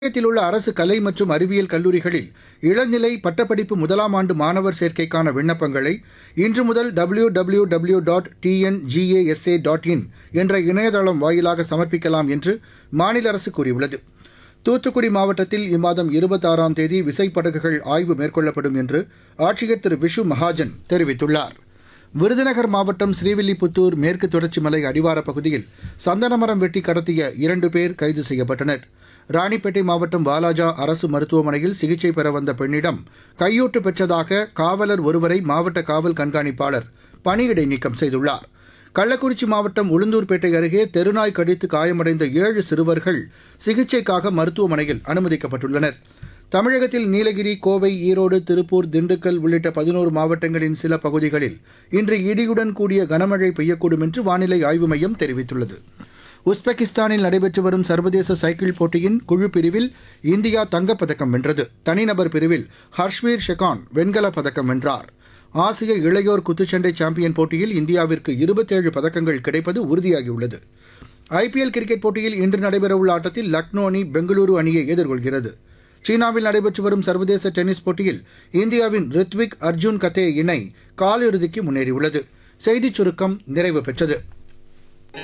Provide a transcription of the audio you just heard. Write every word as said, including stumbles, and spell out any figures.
தமிழகத்தில் உள்ள அரசு கலை மற்றும் அறிவியல் கல்லூரிகளில் இளநிலை பட்டப்படிப்பு முதலாம் ஆண்டு மாணவர் சேர்க்கைக்கான விண்ணப்பங்களை இன்று முதல் W W W dot TNGASA dot in என்ற இணையதளம் வாயிலாக சமர்ப்பிக்கலாம் என்று மாநில அரசு கூறியுள்ளது. தூத்துக்குடி மாவட்டத்தில் இம்மாதம் இருபத்தாறாம் தேதி விசைப்படகுகள் ஆய்வு மேற்கொள்ளப்படும் என்று ஆட்சியர் திரு விஷு மகாஜன் தெரிவித்துள்ளார். விருதுநகர் மாவட்டம் ஸ்ரீவில்லிபுத்தூர் மேற்கு தொடர்ச்சி மலை அடிவாரப் பகுதியில் சந்தனமரம் வெட்டி கடத்திய இரண்டு பேர் கைது செய்யப்பட்டனர். ராணிப்பேட்டை மாவட்டம் வாலாஜா அரசு மருத்துவமனையில் சிகிச்சை பெற வந்த பெண்ணிடம் கையூட்டு பெற்றதாக காவலர் ஒருவரை மாவட்ட காவல் கண்காணிப்பாளர் பணியிடை நீக்கம் செய்துள்ளார். கள்ளக்குறிச்சி மாவட்டம் உளுந்தூர்பேட்டை அருகே தெருநாய் கடித்து காயமடைந்த ஏழு சிறுவர்கள் சிகிச்சைக்காக மருத்துவமனையில் அனுமதிக்கப்பட்டுள்ளனர். தமிழகத்தில் நீலகிரி, கோவை, ஈரோடு, திருப்பூர், திண்டுக்கல் உள்ளிட்ட பதினோரு மாவட்டங்களின் சில பகுதிகளில் இன்று இடியுடன் கூடிய கனமழை பெய்யக்கூடும் என்று வானிலை ஆய்வு மையம் தெரிவித்துள்ளது. உஸ்பெகிஸ்தானில் நடைபெற்று வரும் சர்வதேச சைக்கிள் போட்டியின் குழு பிரிவில் இந்தியா தங்கப்பதக்கம் வென்றது. தனிநபர் பிரிவில் ஹர்ஷ்வீர் ஷெகான் வெண்கலப் பதக்கம் வென்றார். ஆசிய இளையோர் குத்துச்சண்டை சாம்பியன் போட்டியில் இந்தியாவிற்கு இருபத்தேழு பதக்கங்கள் கிடைப்பது உறுதியாகியுள்ளது. ஐபிஎல் கிரிக்கெட் போட்டியில் இன்று நடைபெறவுள்ள ஆட்டத்தில் லக்னோ அணி பெங்களூரு அணியை எதிர்கொள்கிறது. சீனாவில் நடைபெற்று வரும் சர்வதேச டென்னிஸ் போட்டியில் இந்தியாவின் ரித்விக் அர்ஜுன் கதே இணை காலிறுதிக்கு முன்னேறியுள்ளது. செய்திச் சுருக்கம் நிறைவு பெற்றது.